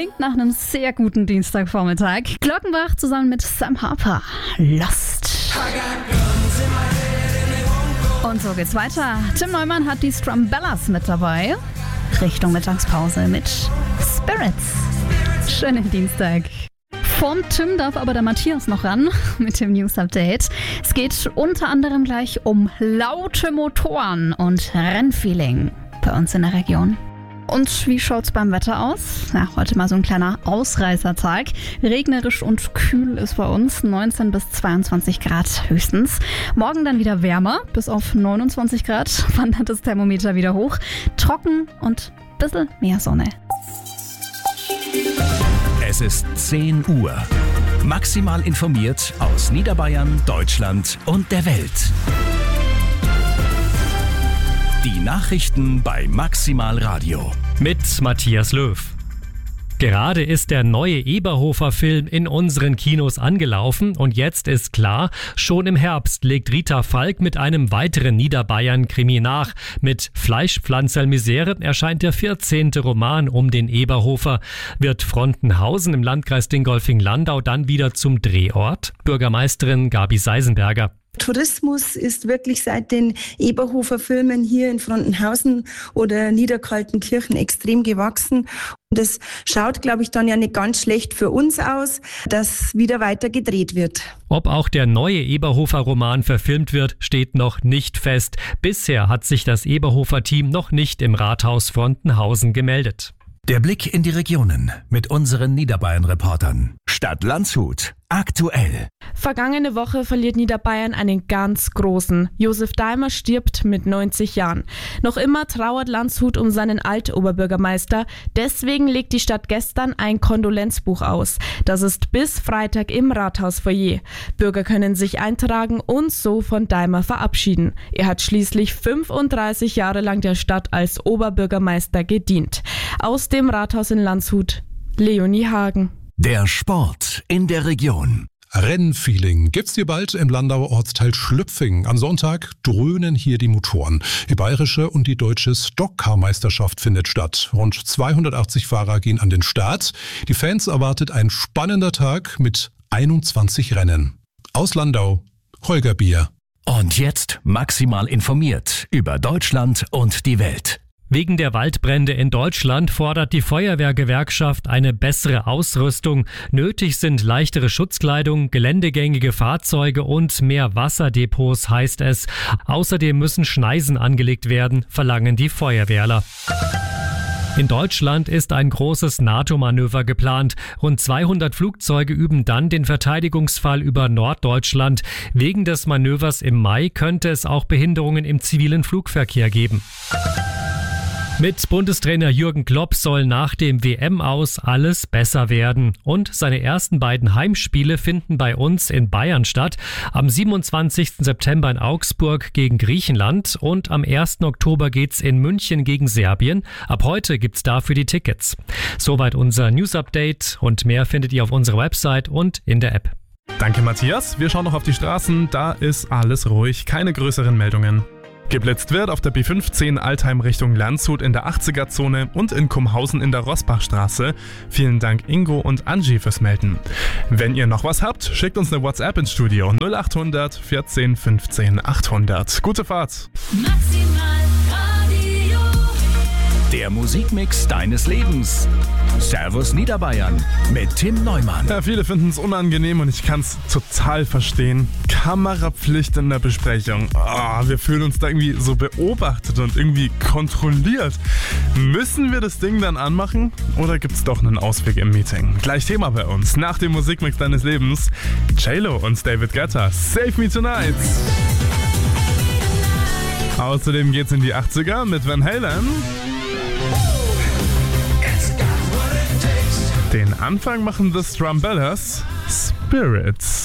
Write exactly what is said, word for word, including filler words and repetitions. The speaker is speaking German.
Klingt nach einem sehr guten Dienstagvormittag. Glockenbach zusammen mit Sam Harper. Lost. Und so geht's weiter. Tim Neumann hat die Strumbellas mit dabei. Richtung Mittagspause mit Spirits. Schönen Dienstag. Vorm Tim darf aber der Matthias noch ran mit dem News-Update. Es geht unter anderem gleich um laute Motoren und Rennfeeling bei uns in der Region. Und wie schaut's beim Wetter aus? Ja, heute mal so ein kleiner Ausreißertag. Regnerisch und kühl ist bei uns, neunzehn bis zweiundzwanzig Grad höchstens. Morgen dann wieder wärmer, bis auf neunundzwanzig Grad wandert das Thermometer wieder hoch. Trocken und ein bisschen mehr Sonne. Es ist zehn Uhr. Maximal informiert aus Niederbayern, Deutschland und der Welt. Die Nachrichten bei Maximal Radio. Mit Matthias Löw. Gerade ist der neue Eberhofer-Film in unseren Kinos angelaufen und jetzt ist klar, schon im Herbst legt Rita Falk mit einem weiteren Niederbayern-Krimi nach. Mit Fleischpflanzerl-Misere erscheint der vierzehnte Roman um den Eberhofer. Wird Frontenhausen im Landkreis Dingolfing-Landau dann wieder zum Drehort? Bürgermeisterin Gabi Seisenberger. Tourismus ist wirklich seit den Eberhofer-Filmen hier in Frontenhausen oder Niederkaltenkirchen extrem gewachsen. Und das schaut, glaube ich, dann ja nicht ganz schlecht für uns aus, dass wieder weiter gedreht wird. Ob auch der neue Eberhofer-Roman verfilmt wird, steht noch nicht fest. Bisher hat sich das Eberhofer-Team noch nicht im Rathaus Frontenhausen gemeldet. Der Blick in die Regionen mit unseren Niederbayern-Reportern. Stadt Landshut. Aktuell. Vergangene Woche verliert Niederbayern einen ganz großen. Josef Daimer stirbt mit neunzig Jahren. Noch immer trauert Landshut um seinen Altoberbürgermeister. Deswegen legt die Stadt gestern ein Kondolenzbuch aus. Das ist bis Freitag im Rathausfoyer. Bürger können sich eintragen und so von Daimer verabschieden. Er hat schließlich fünfunddreißig Jahre lang der Stadt als Oberbürgermeister gedient. Aus dem Rathaus in Landshut, Leonie Hagen. Der Sport in der Region. Rennfeeling gibt's hier bald im Landauer Ortsteil Schlüpfing. Am Sonntag dröhnen hier die Motoren. Die bayerische und die deutsche Stockcar-Meisterschaft findet statt. Rund zweihundertachtzig Fahrer gehen an den Start. Die Fans erwartet ein spannender Tag mit einundzwanzig Rennen. Aus Landau, Holger Bier. Und jetzt maximal informiert über Deutschland und die Welt. Wegen der Waldbrände in Deutschland fordert die Feuerwehrgewerkschaft eine bessere Ausrüstung. Nötig sind leichtere Schutzkleidung, geländegängige Fahrzeuge und mehr Wasserdepots, heißt es. Außerdem müssen Schneisen angelegt werden, verlangen die Feuerwehrler. In Deutschland ist ein großes NATO-Manöver geplant. Rund zweihundert Flugzeuge üben dann den Verteidigungsfall über Norddeutschland. Wegen des Manövers im Mai könnte es auch Behinderungen im zivilen Flugverkehr geben. Mit Bundestrainer Jürgen Klopp soll nach dem W M-Aus alles besser werden. Und seine ersten beiden Heimspiele finden bei uns in Bayern statt. Am siebenundzwanzigsten September in Augsburg gegen Griechenland und am ersten Oktober geht's in München gegen Serbien. Ab heute gibt's dafür die Tickets. Soweit unser News-Update und mehr findet ihr auf unserer Website und in der App. Danke, Matthias. Wir schauen noch auf die Straßen. Da ist alles ruhig, keine größeren Meldungen. Geblitzt wird auf der B fünfzehn Altheim Richtung Landshut in der achtziger-Zone und in Kumhausen in der Rossbachstraße. Vielen Dank Ingo und Angie fürs Melden. Wenn ihr noch was habt, schickt uns eine WhatsApp ins Studio null achthundert vierzehn fünfzehn achthundert. Gute Fahrt! Maximal Radio. Der Musikmix deines Lebens. Servus Niederbayern mit Tim Neumann. Ja, viele finden es unangenehm und ich kann es total verstehen. Kamerapflicht in der Besprechung. Oh, wir fühlen uns da irgendwie so beobachtet und irgendwie kontrolliert. Müssen wir das Ding dann anmachen oder gibt es doch einen Ausweg im Meeting? Gleich Thema bei uns. Nach dem Musikmix deines Lebens. J-Lo und David Guetta. Save Me Tonight. Außerdem geht's in die achtziger mit Van Halen. Den Anfang machen The Strumbellas, Spirits.